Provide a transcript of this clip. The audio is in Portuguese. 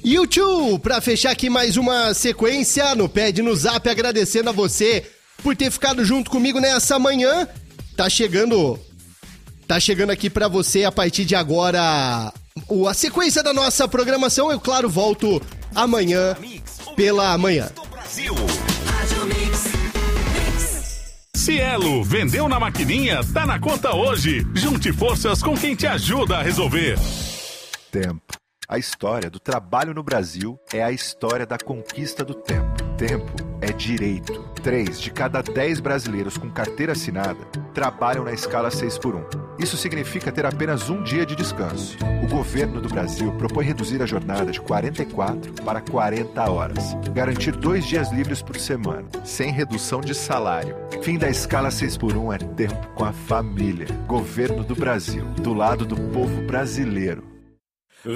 YouTube, pra fechar aqui mais uma sequência no Pede no Zap, agradecendo a você por ter ficado junto comigo nessa manhã. Tá chegando aqui pra você a partir de agora a sequência da nossa programação. Eu, claro, volto amanhã pela manhã. Cielo, vendeu na maquininha, tá na conta hoje. Junte forças com quem te ajuda a resolver. Tempo. A história do trabalho no Brasil é a história da conquista do tempo. Tempo é direito. 3 de cada 10 brasileiros com carteira assinada trabalham na escala 6x1. Isso significa ter apenas um dia de descanso. O governo do Brasil propõe reduzir a jornada de 44 para 40 horas. Garantir 2 dias livres por semana, sem redução de salário. Fim da escala 6x1 é tempo com a família. Governo do Brasil, do lado do povo brasileiro.